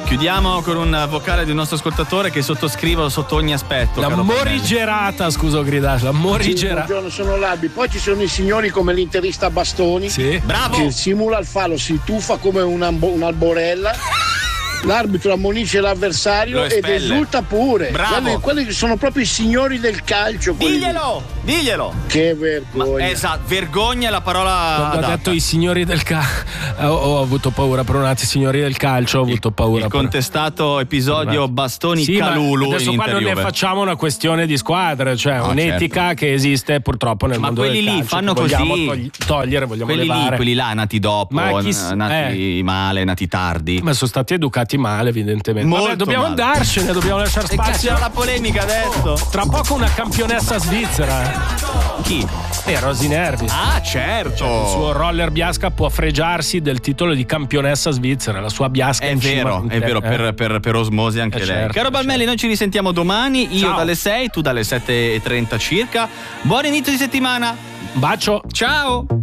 Chiudiamo con un vocale di un nostro ascoltatore che sottoscrivo sotto ogni aspetto. La morigerata, scusa gridarci, la morigerata. Sì, buongiorno, sono l'Albi. Poi ci sono i signori come l'interista Bastoni, sì. Bravo, che simula il fallo, si tuffa come un'alborella. L'arbitro ammonisce l'avversario ed esulta pure. Bravo. Quelli sono proprio i signori del calcio. Diglielo. Che vergogna. Esatto, vergogna è la parola. Quando ha detto i signori del calcio, ho avuto paura per un attimo. Signori del calcio, ho avuto paura. Il contestato episodio Bastoni Calulu. Adesso qua non ne facciamo una questione di squadre, cioè un'etica certo. che esiste purtroppo nel mondo del calcio. Ma quelli lì fanno così. Vogliamo levare. Quelli là nati dopo, nati male, nati tardi. Ma sono stati educati male, evidentemente. Vabbè, dobbiamo andarcene, dobbiamo lasciare spazio. C'era la polemica adesso. Tra poco una campionessa svizzera. Chi? Rosy Nervi. Ah, certo. Il suo roller Biasca può fregiarsi del titolo di campionessa svizzera, la sua Biasca è vero, per osmosi anche lei. Certo, Caro Balmelli, noi ci risentiamo domani, io dalle 6, tu dalle 7:30 circa. Buon inizio di settimana. Bacio. Ciao.